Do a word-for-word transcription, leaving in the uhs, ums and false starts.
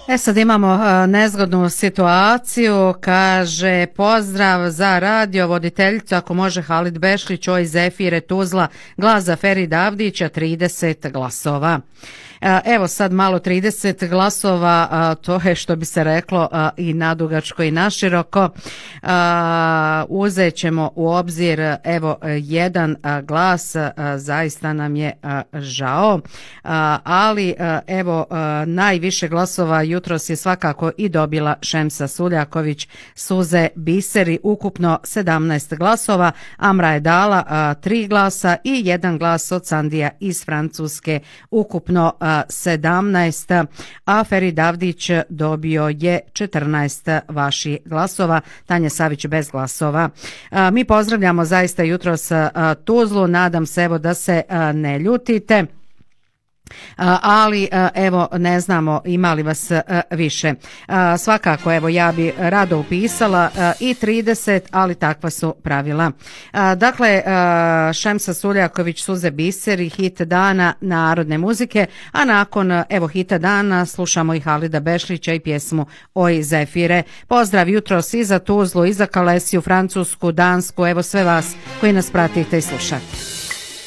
E sad imamo uh, nezgodnu situaciju, kaže pozdrav za radio voditeljicu, ako može Halid Bešlić, oj Zefire Tuzla, glas za Ferida Avdića, trideset glasova. Evo sad malo trideset glasova, to je što bi se reklo i nadugačko i naširoko. Uzet ćemo u obzir evo jedan glas, zaista nam je žao, ali evo najviše glasova jutros je svakako i dobila Šemsa Suljaković, Suze Biseri, ukupno sedamnaest glasova, Amra je dala tri glasa i jedan glas od Sandija iz Francuske, ukupno sedamnaest, a Ferid Avdić dobio je četrnaest vaših glasova, Tanja Savić bez glasova. Mi pozdravljamo zaista jutros Tuzlu, nadam se evo da se ne ljutite. Ali evo ne znamo ima li vas više. Svakako evo ja bi rado upisala i trideset, ali takva su pravila. Dakle, Šemsa Suljaković, Suze Biseri, hit dana narodne muzike, a nakon evo hita dana slušamo i Halida Bešlića i pjesmu Oj Zefire. Pozdrav jutros i za Tuzlu, i za Kalesiju, Francusku, Dansku, evo sve vas koji nas pratite i slušate.